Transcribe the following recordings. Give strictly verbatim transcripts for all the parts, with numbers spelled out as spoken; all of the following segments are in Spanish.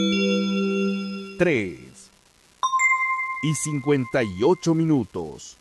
tres y cincuenta y ocho minutos.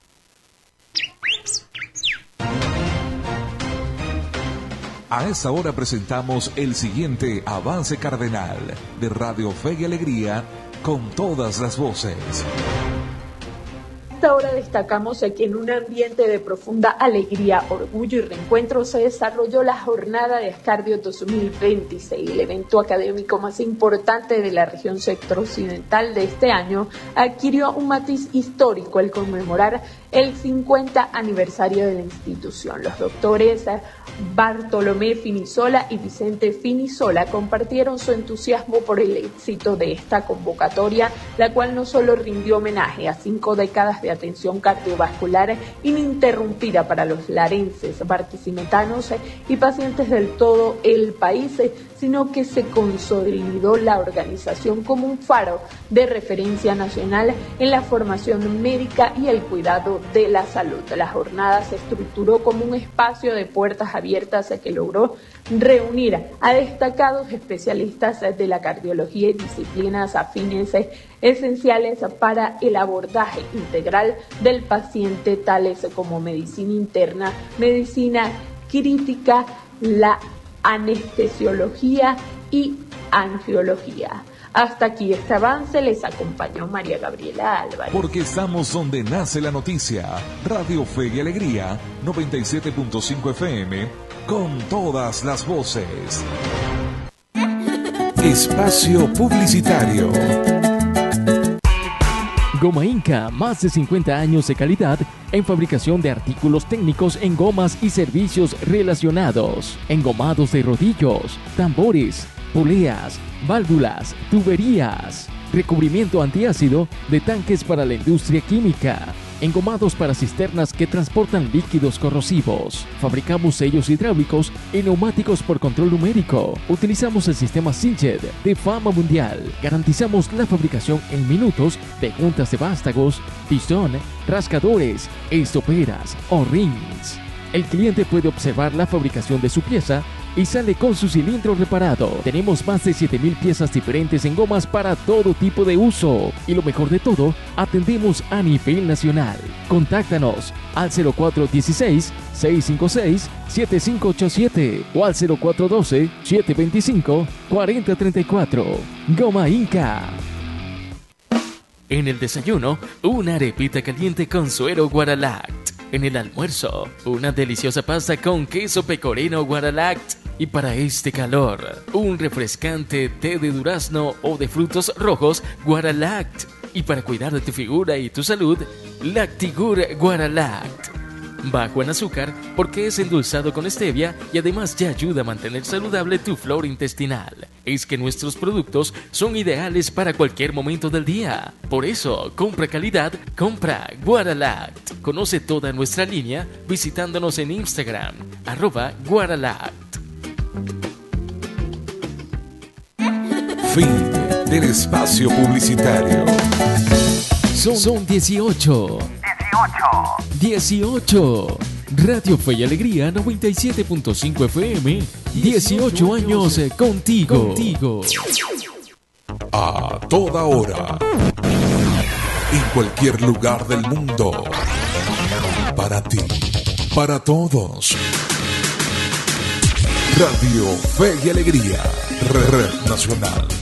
A esta hora presentamos el siguiente avance cardenal de Radio Fe y Alegría con todas las voces. A esta hora destacamos que en un ambiente de profunda alegría, orgullo y reencuentro se desarrolló la Jornada de Ascardio dos mil veintiséis, el evento académico más importante de la región centro-occidental de este año. Adquirió un matiz histórico al conmemorar el cincuenta aniversario de la institución. Los doctores Bartolomé Finisola y Vicente Finisola compartieron su entusiasmo por el éxito de esta convocatoria, la cual no solo rindió homenaje a cinco décadas de atención cardiovascular ininterrumpida para los larenses, barquisimetanos y pacientes del todo el país, sino que se consolidó la organización como un faro de referencia nacional en la formación médica y el cuidado de la salud. La jornada se estructuró como un espacio de puertas abiertas que logró reunir a destacados especialistas de la cardiología y disciplinas afines esenciales para el abordaje integral del paciente, tales como medicina interna, medicina crítica, la anestesiología y angiología. Hasta aquí este avance, les acompañó María Gabriela Álvarez. Porque estamos donde nace la noticia. Radio Fe y Alegría, noventa y siete punto cinco F M, con todas las voces. Espacio publicitario. Goma Inca, más de cincuenta años de calidad en fabricación de artículos técnicos en gomas y servicios relacionados, engomados de rodillos, tambores, poleas, válvulas, tuberías, recubrimiento antiácido de tanques para la industria química, engomados para cisternas que transportan líquidos corrosivos. Fabricamos sellos hidráulicos y neumáticos por control numérico. Utilizamos el sistema Sinched de fama mundial. Garantizamos la fabricación en minutos de juntas de vástagos, pistón, rascadores, estoperas o rings. El cliente puede observar la fabricación de su pieza y sale con su cilindro reparado. Tenemos más de siete mil piezas diferentes en gomas para todo tipo de uso. Y lo mejor de todo, atendemos a nivel nacional. Contáctanos al cero cuatro uno seis, seis cinco seis, siete cinco ocho siete o al cero cuatro uno dos, siete dos cinco, cuatro cero tres cuatro. Goma Inca. En el desayuno, una arepita caliente con suero Guaralact. En el almuerzo, una deliciosa pasta con queso pecorino Guaralact. Y para este calor, un refrescante té de durazno o de frutos rojos Guaralact. Y para cuidar de tu figura y tu salud, Lactigur Guaralact. Bajo en azúcar porque es endulzado con stevia y además ya ayuda a mantener saludable tu flora intestinal. Es que nuestros productos son ideales para cualquier momento del día. Por eso, compra calidad, compra Guaralact. Conoce toda nuestra línea visitándonos en Instagram, arroba Guaralact. Fin del espacio publicitario. Son, son dieciocho. dieciocho. Radio Fe y Alegría noventa y siete punto cinco F M. dieciocho años contigo. contigo. A toda hora. En cualquier lugar del mundo. Para ti. Para todos. Radio Fe y Alegría. Red Nacional.